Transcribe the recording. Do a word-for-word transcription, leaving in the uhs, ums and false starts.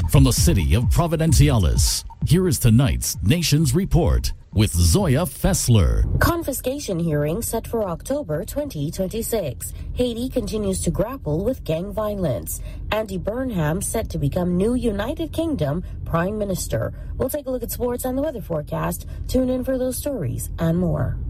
From the city of Providenciales, here is tonight's Nations Report with Zoya Fessler. Confiscation hearing set for October twenty twenty-six. Haiti continues to grapple with gang violence. Andy Burnham set to become new United Kingdom Prime Minister. We'll take a look at sports and the weather forecast. Tune in for those stories and more.